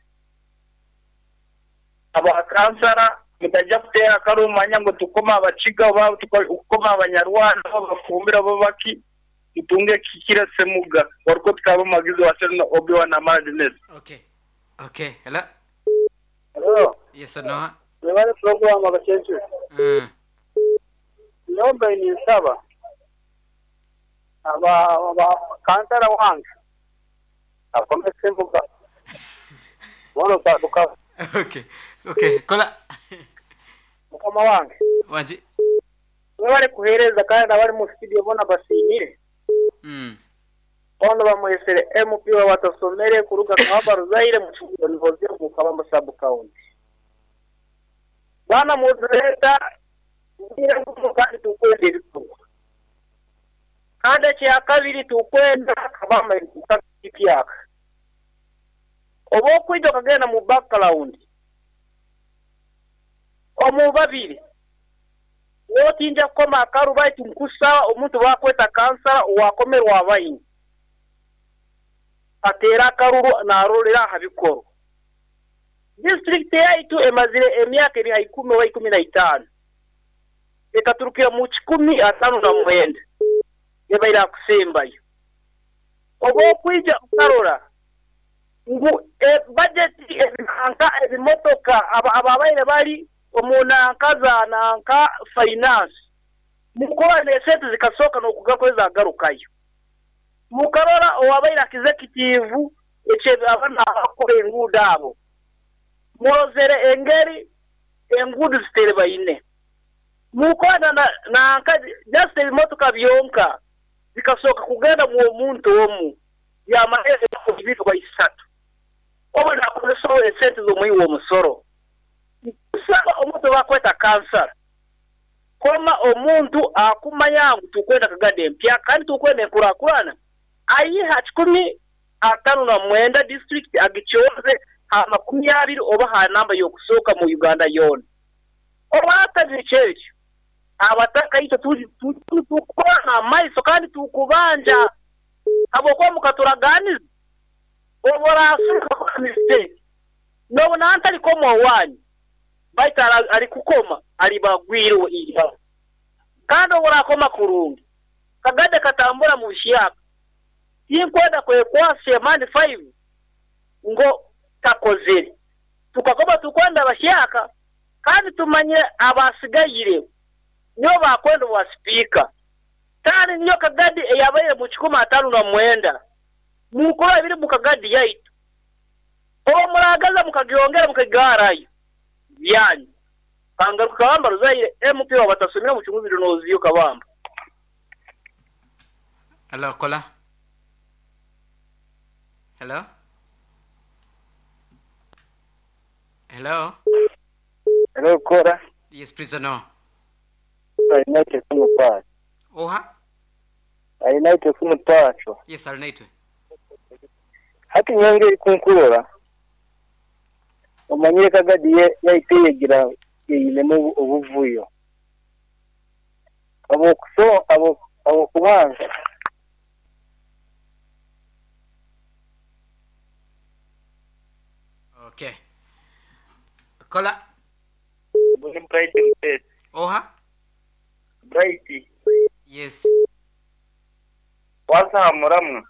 Speaker 7: Aba kansara mutajja kutera karumanya ngo tukoma abaciga ba tukoma abanyarwanda bafumbira babaki tutunge kikira semuga warko tukaba magizo wasena obi wana madness.
Speaker 1: Okay. Okay. Hello.
Speaker 7: Hello.
Speaker 1: Yes or no?
Speaker 7: Lewale program abachenchu.
Speaker 1: Mm.
Speaker 7: Nomba ni saba. Aba aba kansara wangu. Akome semuga. Wono tabuka.
Speaker 1: Okay. Okay. Kola.
Speaker 7: Mukama wangu.
Speaker 1: Wanji.
Speaker 7: Wale kuhereza kandi abari mu studio bona basinire.
Speaker 1: Mm.
Speaker 7: Ono bamwesere M P wa watasomere kuruga kwa Ruzaire mu kigo nivoze mu Kabamba sub county. Bana moderator ngira kandi tukwende bituko. Kada cya kabiri tukwenda Kabamba ikipyaka. Obo kwijo kagenda mu background. Omu babiri. Wotinja koma akarubai tumkusa omuntu bakweta kansara wakomerwa abayini. Atera karuru na arolera habikoro. District yaitu emazire emyaka iri haikume wa ikumi na itanu. Ekaturukira mu kikumi atanu na mwenda. Yebaira kusemba yo. Obo kwija karora. Ngu e budget ebihanka ebimotoka aba ababaire bali omuna nkaza na nka finance. Mukone sente zikasoka no kugakweza agarukayo. Mukarora owabaira executive eche abana akore enguda abo. Mozere engeri engudu zitere bayine. Mukona na na nka just emotoka byonka zikasoka kugenda mu muntu omu ya maese kubitu kwa isatu. Obo na kuso esente zo muyi wo musoro. Saba omuntu bakweta cancer. Koma omuntu akumanya tukwenda kagade mpya kandi tukwenda kurakurana. Ayi hachikumi atanu na mwenda district agichoze ha makumi abiri oba ha namba yo kusoka mu Uganda yone. Oba atazichechi. Abataka ito tuzi tukwana maiso kandi tukubanja. Abo kwa mukaturaganiza. Obora asuka kwa mistake. No na antali koma wani. Baita ali kukoma ali bagwiro iya. Kando obora koma kurungi. Kagade katambura mu bishiyaka. Yinkwenda kwe kwa semani five ngo takozeri. Tukakoba tukwenda bashiyaka kandi tumanye abasigayire. Nyo bakwenda wa speaker. Tani nyo kagadi yabaye mu kikumi atanu na mwenda. Mukora biri mu kagadi yaitu. Obo muragaza mukagiongera mukagarayo. Byanyu. Kangaruka Kabamba Ruzaire M P wa batasomera mu cyumuziro noziyo Kabamba.
Speaker 1: Hello, Kola. Hello? Hello?
Speaker 7: Hello, Kora.
Speaker 1: Yes, prisoner.
Speaker 7: Ainaitwe kumutacho.
Speaker 1: Oha?
Speaker 7: Ainaitwe kumutacho.
Speaker 1: Yes, alinaitwe.
Speaker 7: Hati nyange kunkurora. Omanyire kagadi ye yaiteyegira yine mu obuvuyo. Abo kuso abo abo kubanza.
Speaker 1: Okay. Kola.
Speaker 7: Buni bright face.
Speaker 1: Oha?
Speaker 7: Bright.
Speaker 1: Yes.
Speaker 7: Wasa muramu.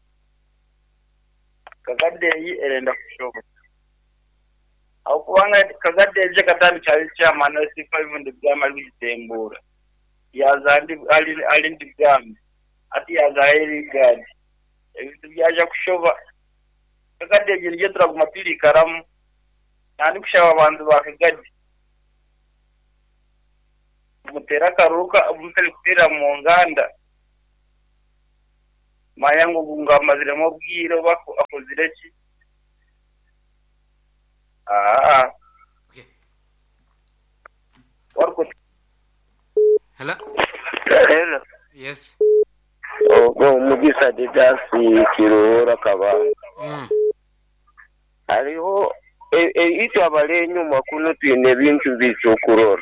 Speaker 7: Kagade yi erenda kushoka. Au kuwanga kagade je katani chali cha manasi five hundred grams bitembura. Ya zandi ali ali ndigami. Ati ya zairi gadi. Ebitu byaje kushoba. Kagade je je tra kumapili karamu. nandi kushaba abantu bakagadi mutera karuka mutera kutera mu nganda mayango bunga mazire mo bwiro bako akozire ki ah
Speaker 1: okay
Speaker 7: warko
Speaker 1: hello
Speaker 6: hello
Speaker 1: yes
Speaker 6: ogo mugisa de dasi kirora kaba
Speaker 1: mm
Speaker 6: hariho icyo abale nyuma kuno twine bintu bicokurora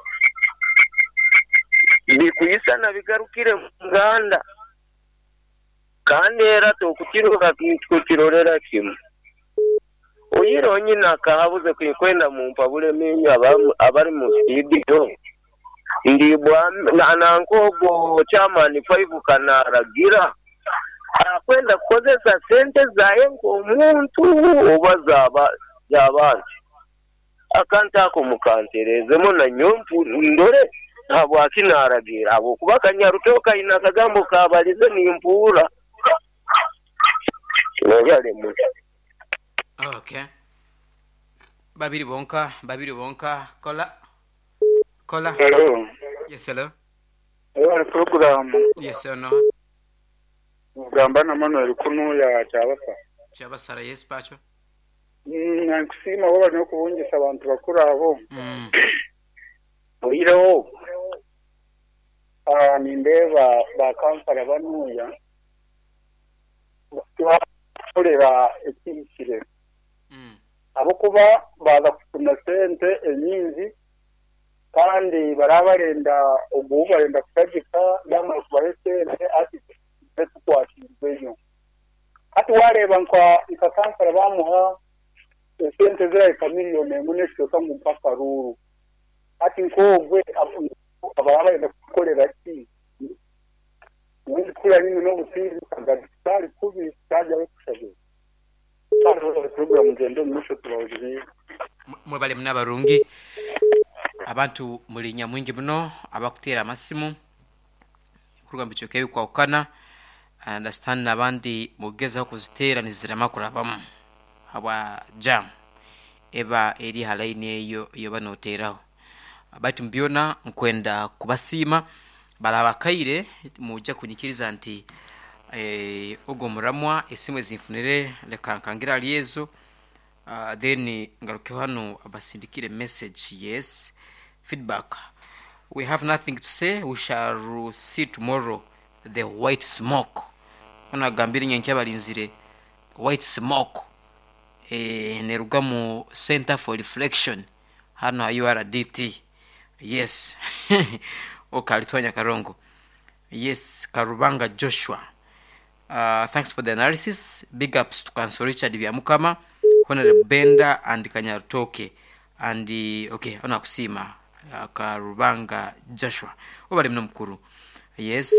Speaker 6: bikuyisana bigarukire mu nganda kandi era tokukirora kukirorera kimwe uyironye nakahabuze kwikwenda mu mpabule menyo abari mu studio ndibwa nanankogo chairman five kanaragira akwenda kukozesa sente zaye nk'omuntu obazaba y'abantu akanta ko mukanterezemo na nyompu ndore ntabwo akinaragira abo kubakanya rutoka ina kagambo kabalize nimpura nogale mu
Speaker 1: okay babiri bonka babiri bonka kola kola
Speaker 5: hello
Speaker 1: yes hello
Speaker 5: hello program
Speaker 1: yes or no
Speaker 5: ugamba na Manuel kuno ya cyabasa
Speaker 1: cyabasara yes pacho
Speaker 5: nakusima baba no kubungisha abantu bakura abo
Speaker 1: mm
Speaker 5: oyireho ah nimbeba ba kampara banuya bakorera ekirikire
Speaker 1: mm
Speaker 5: abo kuba baza kutuna sente enyinzi kandi barabarenda ugubarenda kutagika yamara kubaresente ati kwakirweyo ati wareba nkwa ikakansara bamuha sente zira kamiliyoni munesho kamu mpaka ruru ati nkogwe abaraba ndakorera ki muri kula nini no gutiri kagari kubi cyaje kushaje kandi program ngendo musho tubawuje
Speaker 1: mwebale mnabarungi abantu muri nyamwingi muno abakutera amasimu kurugamba cyo kebi kwa ukana understand nabandi mugeza kuzitera nizirama kurabamu aba jam eba eri halaini eyo yo banoteraho abati mbiona nkwenda kubasima barabakaire muja kunyikiriza nti eh ogomuramwa esimwe zinfunire lekankangira liyezo uh, then ngaruke hano abasindikire message yes feedback we have nothing to say we shall see tomorrow the white smoke ona gambiri nyenke balinzire white smoke eh nerugamu center for reflection hano U R D T yes okalitwanya karongo yes Karubanga Joshua uh, thanks for the analysis big ups to Council Richard Byamukama Honorable Benda and Kanyarutoke and uh, okay ona kusima uh, Karubanga Joshua obali mno mkuru yes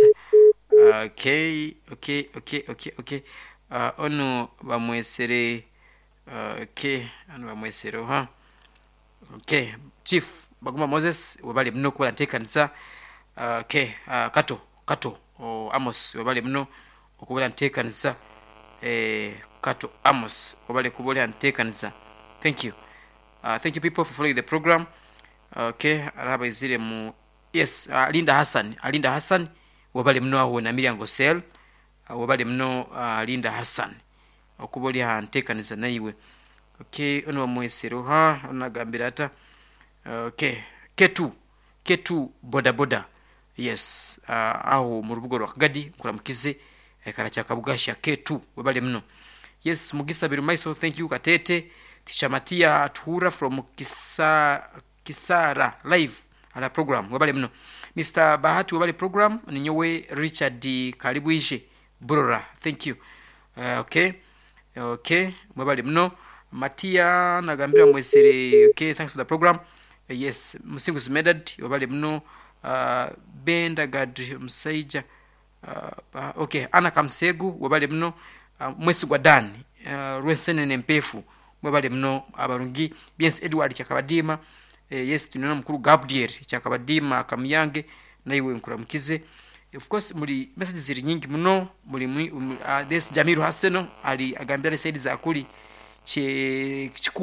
Speaker 1: okay okay okay okay okay uh, ono bamwesere uh, okay ono bamwesere ha okay chief baguma Moses wabali mno kuba ntekanisa uh, okay uh, kato kato o Amos wabali mno okubola ntekanisa eh kato Amos wabali kubola ntekanisa thank you uh, thank you people for following the program okay araba izire mu yes uh, Linda Hassan Linda Hassan wabali mno aho na Miriam Gosel uh, wabali mno uh, Linda Hassan okuboli ha ntekanisa naiwe okay ono mwesero ha onagambira ata okay K two K two boda boda yes uh, aho mu rubugo rwa Kagadi kuramukize eh, karacha kabugasha K two wabali mno yes Mugisa Birumaiso thank you Katete Tishamatia Tuhura from Kisa Kisara live ala program wabali mno Mister Bahati wabali program ni nyowe Richard Karibuije Burora thank you uh, okay okay wabali mno Matia nagambira mwesere okay thanks for the program uh, yes Musingu Smedad wabali mno uh, Benda Gad Msaija uh, okay Ana Kamsegu wabali mno uh, mwesi gwadani uh, Rwesene Nempefu wabali mno abarungi Biens Edward Chakabadima eh, yes tunana mkuru Gabriel Chakabadima Kamyange na iwe nkuramukize of course muri messages ziri nyingi muno muri uh, this Jamiru Haseno ali agambira side za kuli che chikube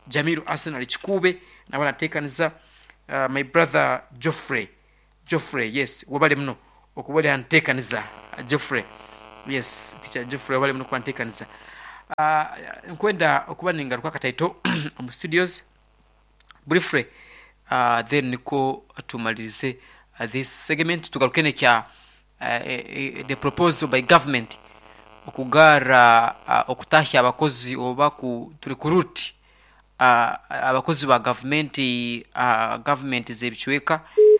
Speaker 1: Jamiru Arsenal Chikube nabo natekaniza uh, my brother Geoffrey Geoffrey yes wabale mno okubole antekaniza uh, Geoffrey yes teacher Geoffrey wabale mno kwantekaniza uh, nkwenda okuba ningaruka kataito mu studios briefly uh, then niko tumalize uh, this segment tugarukene kya uh, uh, the proposal by government okugara uh, okutashya abakozi oba ku turikuruti uh, abakozi ba government uh, government zebichweka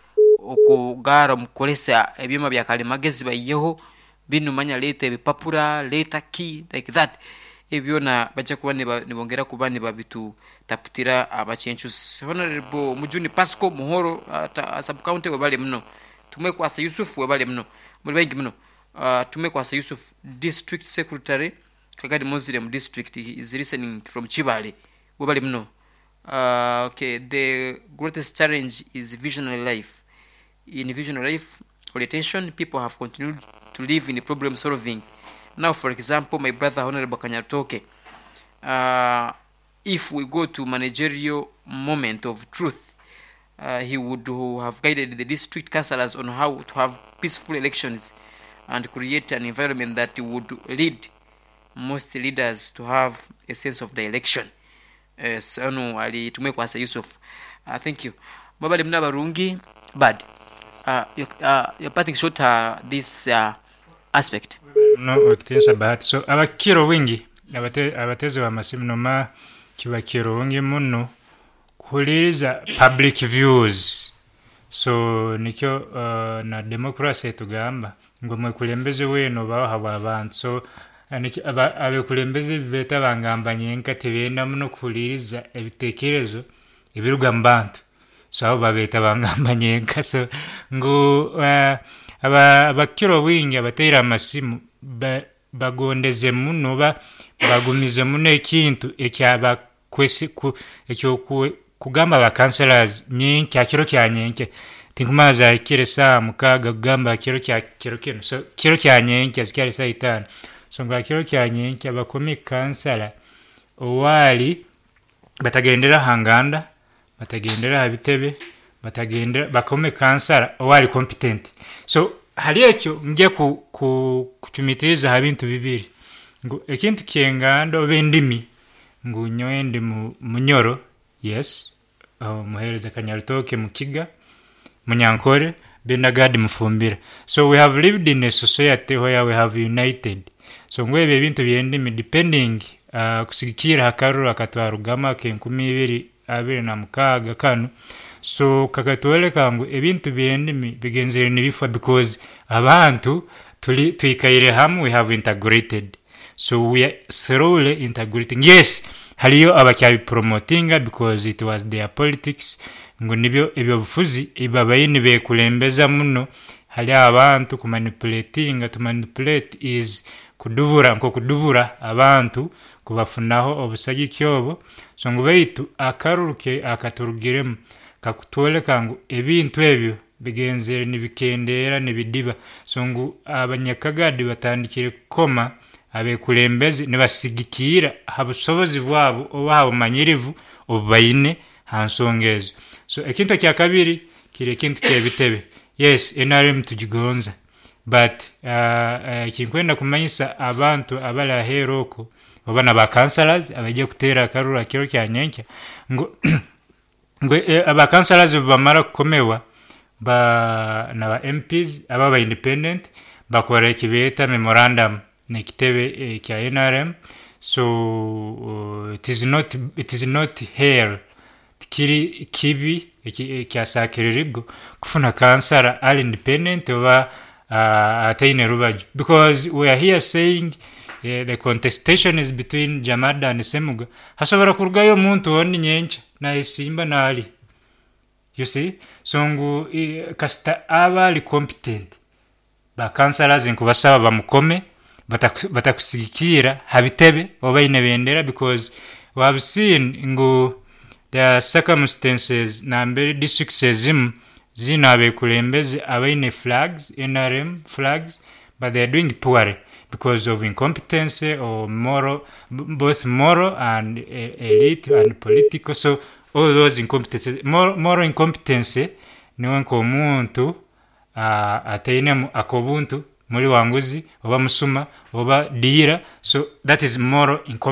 Speaker 1: okugara mukolesa ebyuma bya kalimagezi bayeho binumanya leta ebipapura leta key like that ebyona bacha kuba nibongera kuba nibabitu taputira abachenchus honorable Mujuni Pasco Muhoro uh, sub county wabale mno tumwe kwa Asa Yusuf wabale mno muri bengi mno uh, tumwe kwa Asa Yusuf district secretary Kagadi Muslim district is listening from Chibale wabale mno uh, okay the greatest challenge is visionary life in visionary life orientation people have continued to live in problem solving. Now for example my brother Honorable Kanyatoke uh, if we go to managerial moment of truth uh, he would have guided the district councillors on how to have peaceful elections and create an environment that would lead most leaders to have a sense of the election. Uh, so no ali tumekwa Asa Yusuf uh, thank you mabali mna barungi bad uh, you're, uh, you're parting short uh, this uh, aspect
Speaker 3: no okitensa bahati so abakiro wingi abate abateze wa masimu noma kibakiro wingi muno kuliza public views so nikyo uh, na democracy tugamba ngo mwe kulembeze weno baho haba abantu so aniki aba abekulembeze beta bangamba nyenka tebenda muno kuliza ebitekerezo ebiruga mbantu so abo babeta bangamba nyenka so ngo uh, aba abakiro wingi abatera amasimu ba, bagondeze muno ba bagumize muno ekintu ekyaba kwese ku ekyo ku, kugamba ba councillors nyenke akiro kya nyenke tinkumaza kire saa mukaga kugamba kiro kya kiro kino so kiro kya nyenke azikare saa itano so nga kiro kya nyenke abakomi councillor owali batagendera hanganda batagendera habitebe batagendera bakome councillor owali competent so hali ekyo nje ku kutumitiza habintu bibiri ngo ekintu kyengando bendimi ngo nyoende mu munyoro yes uh, muhereza Kanyarutoke mukiga munyankore benagadi mufumbira so we have lived in a society where we have united so ngwebe bintu byendimi depending uh, kusikira hakarura akatwarugama ke nkumi ibiri abiri na mukaga kanu so kakatwele kangu ebintu byendimi bigenzere nibifa because abantu tuli twikaire hamwe we have integrated so we are slowly integrating yes haliyo abakyabi promotinga because it was their politics ngo nibyo ebyo bufuzi ibabayini bekulembeza muno hali abantu ku manipulating to manipulate is kudubura nko kudubura abantu kubafunaho obusagi kyobo so ngo baitu akaruruke akaturugiremo kakutwele kangu ebintu ebyo bigenzere nibikendera nibidiba so ngo abanyakagadi batandikire koma abekulembeze nibasigikira habusobozi bwabo obaho manyirivu obayine hansongezo so ekintu kya kabiri kire kintu kyebitebe yes N R M tujigonza but uh, uh, kinkwenda kumanyisa abantu abala heroko obana ba councillors abaje kutera karura kiro kya nyenke ngo ngo eh, aba councillors bamara kukomewa ba na ba M Ps aba independent bakora kibeta memorandum nekitebe eh, kya N R M so uh, it is not it is not here kiri kibi kya sakiririgo kufuna kansara all independent oba uh, atayine rubaju because we are here saying uh, the contestation is between Jamada and Semuga hasobora kurugayo muntu woni nyencha na Isimba na Ali you see so ngu uh, kasta abali competent ba councillors nkubasaba bamukome batakusigikira habitebe oba inebendera because we have seen ngu the circumstances na mbere districts ezim zinabe kulembeze abaine flags N R M flags but they are doing poorly because of incompetence or moral, both moral and uh, elite and political. So all those incompetences, moral, moral incompetence niwe nk'omuntu uh, ataine akobuntu muri wanguzi oba musuma oba dira, so that is moral incompetence.